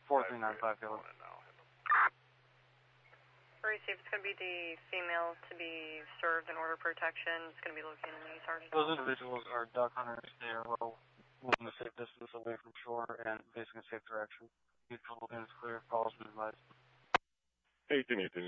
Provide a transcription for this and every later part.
4395 Kilo. Receive, it's going to be the female to be served in order of protection. It's going to be located in the Sergeant. Those individuals are duck hunters. They are well within a safe distance away from shore and facing a safe direction. Mutual and is clear. Calls and advice. 1818.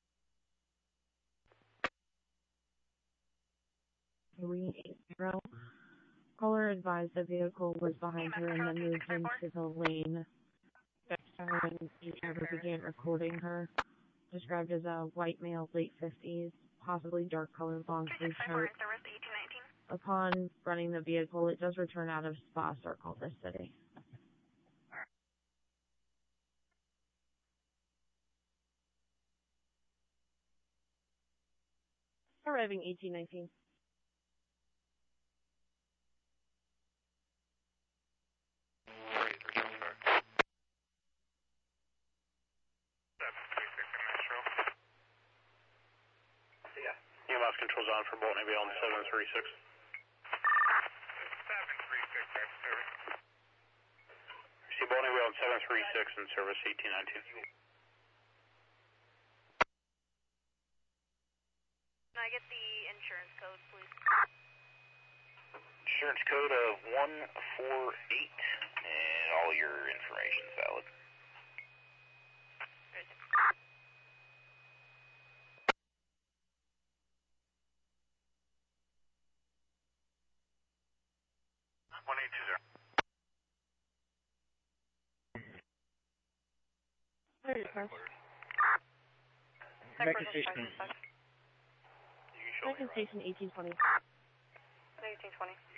380. Caller advised the vehicle was behind her and then moved into the lane. When he ever began recording her, described as a white male, late 50s, possibly dark colored, long sleeve shirt. Upon running the vehicle, it does return out of Spa Circle, this city. Arriving 1819. EMS controls on for Bolt Navy on 736. 736, see Bolt Navy on 736 in service 1819. Can I get the insurance code, please? Insurance code of 148, and all your information is valid. Second station. Second station 1820. 1820.